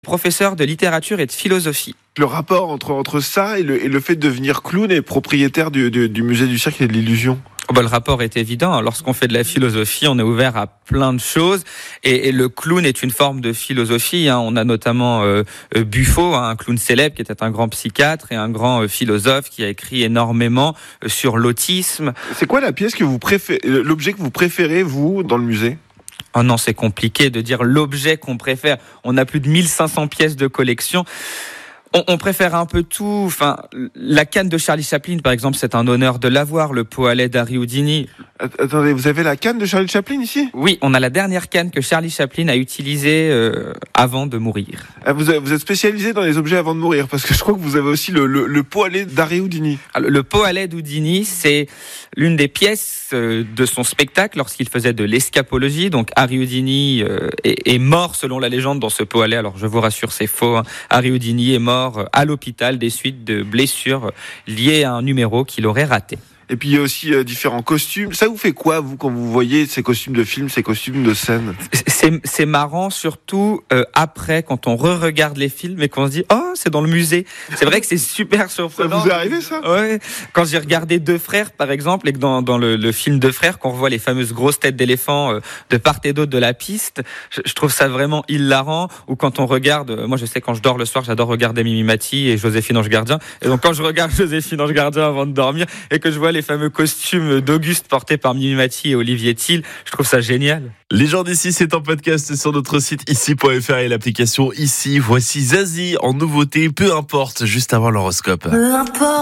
Professeur de littérature et de philosophie. Le rapport entre ça et le fait de devenir clown et propriétaire du musée du cirque et de l'illusion. Le rapport est évident. Lorsqu'on fait de la philosophie, on est ouvert à plein de choses. Et le clown est une forme de philosophie. On a notamment Buffo, un clown célèbre qui était un grand psychiatre et un grand philosophe qui a écrit énormément sur l'autisme. C'est quoi la pièce que vous préférez, l'objet que vous préférez, vous, dans le musée ? Oh non, c'est compliqué de dire l'objet qu'on préfère. On a plus de 1500 pièces de collection. On préfère un peu tout. Enfin, la canne de Charlie Chaplin, par exemple, c'est un honneur de l'avoir. Le pot à lait d'Harry Houdini. Attendez, vous avez la canne de Charlie Chaplin ici ? Oui, on a la dernière canne que Charlie Chaplin a utilisée avant de mourir. Vous êtes spécialisé dans les objets avant de mourir, parce que je crois que vous avez aussi le pot à lait d'Harry Houdini. Le pot à lait d'Houdini, c'est l'une des pièces de son spectacle lorsqu'il faisait de l'escapologie. Donc Harry Houdini est mort selon la légende dans ce pot à lait. Alors je vous rassure, c'est faux. Harry Houdini est mort à l'hôpital des suites de blessures liées à un numéro qu'il aurait raté. Et puis il y a aussi différents costumes. Ça vous fait quoi, vous, quand vous voyez ces costumes de film, ces costumes de scène ? C'est marrant, surtout après, quand on re-regarde les films et qu'on se dit « Oh, c'est dans le musée !» C'est vrai que c'est super surprenant. Ça vous est arrivé, ça ? Ouais. Quand j'ai regardé Deux Frères, par exemple, et que dans le film Deux Frères, qu'on revoit les fameuses grosses têtes d'éléphants de part et d'autre de la piste, je trouve ça vraiment hilarant. Ou quand on regarde, moi je sais, quand je dors le soir, j'adore regarder Mimi Mati et Joséphine Ange Gardien. Et donc quand je regarde Joséphine Ange Gardien avant de dormir et que je vois les fameux costumes d'Auguste portés par Mimi Mati et Olivier Thiel, je trouve ça génial. Les gens d'ici, c'est en podcast sur notre site ici.fr et l'application Ici. Voici Zazie en nouveauté, peu importe, juste avant l'horoscope. Peu importe.